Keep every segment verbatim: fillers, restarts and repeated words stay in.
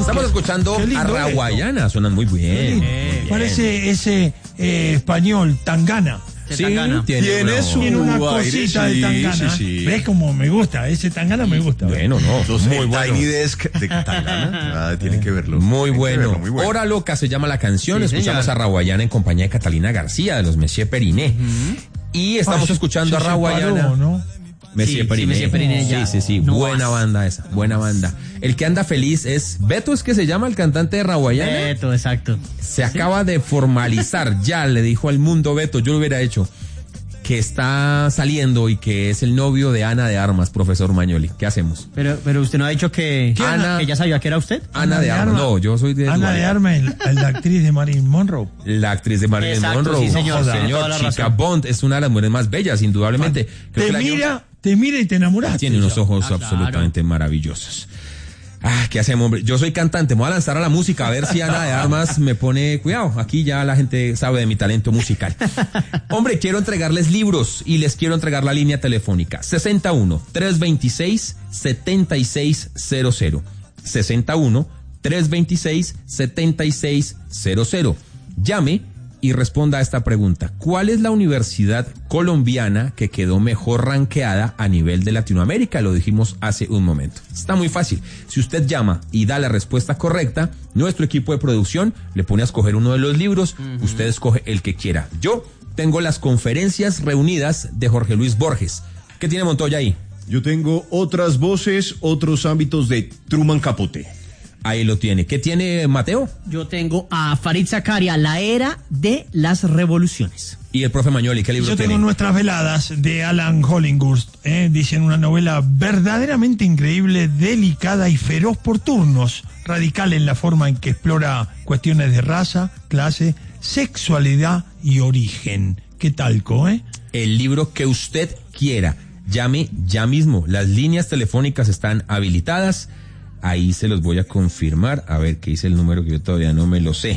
Estamos escuchando a Raguayana, suenan muy bien. bien. Parece ese eh, español, Tangana. Sí, Tangana. tiene, Tiene, una, su tiene una cosita sí, de Tangana. sí, sí. ¿Ves cómo me gusta? Ese Tangana me gusta. Bueno, no, Entonces, muy el bueno. Tiny Desk de Tangana, ah, tienen que verlo. Muy Tienen que bueno. verlo, muy bueno. Hora Loca se llama la canción. Sí, Escuchamos señor. a Raguayana en compañía de Catalina García, de los Messier Periné. Uh-huh. Y estamos Ah, escuchando se a Raguayana. separó, ¿no? Messier Sí, Periné. sí, Messier Periné ya. Sí, sí, sí. No buena más. banda esa, buena banda. El que anda feliz es Beto, es que se llama el cantante de Raguayana. Beto, exacto. Se acaba de formalizar, ya le dijo al mundo Beto, yo lo hubiera hecho, que está saliendo y que es el novio de Ana de Armas, profesor Mañoli. ¿Qué hacemos? Pero, pero usted no ha dicho que, Ana- que ya sabía que era usted. Ana, de Armas. No, yo soy de Ana Duvalín. de Armas, la, la actriz de Marilyn Monroe. La actriz de Marilyn Exacto, Monroe. sí, señor, No, tiene toda la Chica razón. Bond es una de las mujeres más bellas, indudablemente. Creo Te que la- mira, te mira y te enamoraste. Tiene unos ya. ojos Ah, claro. absolutamente maravillosos. Ah, ¿qué hacemos, hombre? Yo soy cantante, me voy a lanzar a la música a ver si Ana de Armas me pone cuidado. Aquí ya la gente sabe de mi talento musical. Hombre, quiero entregarles libros y les quiero entregar la línea telefónica sesenta y uno, trescientos veintiséis, setenta y seis cero cero. sesenta y uno, trescientos veintiséis, setenta y seis cero cero. Llame y responda a esta pregunta. ¿Cuál es la universidad colombiana que quedó mejor rankeada a nivel de Latinoamérica? Lo dijimos hace un momento. Está muy fácil. Si usted llama y da la respuesta correcta, nuestro equipo de producción le pone a escoger uno de los libros. Uh-huh. Usted escoge el que quiera. Yo tengo las conferencias reunidas de Jorge Luis Borges. ¿Qué tiene Montoya ahí? Yo tengo otras voces, otros ámbitos de Truman Capote. Ahí lo tiene. ¿Qué tiene Mateo? Yo tengo a Farid Zakaria, La Era de las Revoluciones. Y el profe Mañoli, ¿qué libro Yo tiene? tengo Nuestras Veladas de Alan Hollingworth. ¿eh? Dicen una novela verdaderamente increíble, delicada y feroz por turnos. Radical en la forma en que explora cuestiones de raza, clase, sexualidad y origen. ¿Qué tal, Co? Eh? El libro que usted quiera. Llame ya mismo. Las líneas telefónicas están habilitadas. Ahí se los voy a confirmar. A ver, ¿qué dice el número que yo todavía no me lo sé?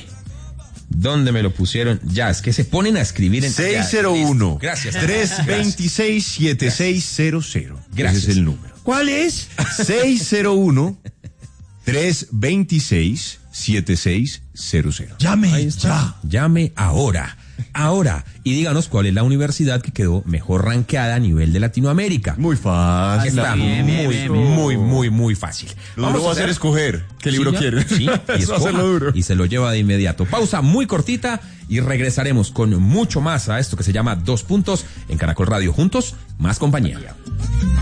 ¿Dónde me lo pusieron? Ya, es que se ponen a escribir en... seis cero uno, ya, gracias. tres dos seis, siete seis cero cero. Gracias. Ese es el número. ¿Cuál es? seis cero uno, tres dos seis, siete seis cero cero. Llame Ahí está. ya. Llame ahora. Ahora. Y díganos cuál es la universidad que quedó mejor rankeada a nivel de Latinoamérica. Muy fácil. Está bien, muy, bien, bien, muy, muy, muy fácil. Lo duro va a ser escoger qué libro Sí, quiere. Sí, y, Eso va a ser escoja, lo duro. y se lo lleva de inmediato. Pausa muy cortita y regresaremos con mucho más a esto que se llama Dos Puntos en Caracol Radio. Juntos, más compañía.